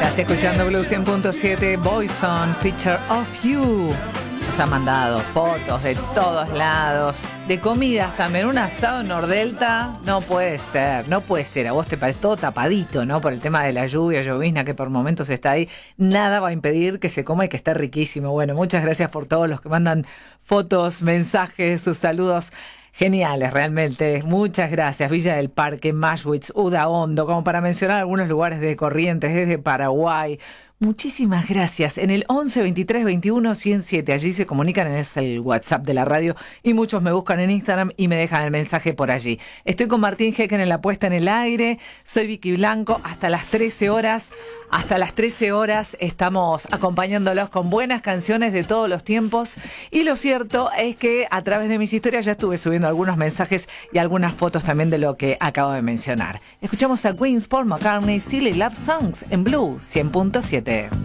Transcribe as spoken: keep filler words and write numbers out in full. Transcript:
Estás escuchando Blue cien punto siete, Boyzone, Picture of You. Nos ha mandado fotos de todos lados, de comidas también. Un asado en Nordelta, no puede ser, no puede ser. A vos te parece todo tapadito, ¿no? Por el tema de la lluvia, llovizna que por momentos está ahí. Nada va a impedir que se coma y que esté riquísimo. Bueno, muchas gracias por todos los que mandan fotos, mensajes, sus saludos. Geniales, realmente. Muchas gracias. Villa del Parque, Maschwitz, Udaondo, como para mencionar algunos lugares de Corrientes, desde Paraguay. Muchísimas gracias. En el once veintitrés veintiuno ciento siete, allí se comunican, es el WhatsApp de la radio, y muchos me buscan en Instagram y me dejan el mensaje por allí. Estoy con Martín Hecken en la puesta en el aire. Soy Vicky Blanco. Hasta las trece horas. Hasta las trece horas estamos acompañándolos con buenas canciones de todos los tiempos. Y lo cierto es que a través de mis historias ya estuve subiendo algunos mensajes y algunas fotos también de lo que acabo de mencionar. Escuchamos a Queen's Paul McCartney, Silly Love Songs en Blue cien punto siete.